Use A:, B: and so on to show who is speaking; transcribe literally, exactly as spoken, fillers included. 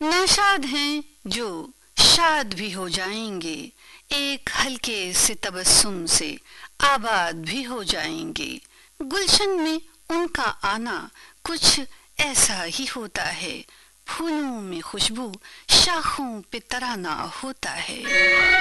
A: नाशाद हैं जो शाद भी हो जाएंगे, एक हल्के से तबस्सुम से आबाद भी हो जाएंगे। गुलशन में उनका आना कुछ ऐसा ही होता है, फूलों में खुशबू, शाखों पे तराना होता है।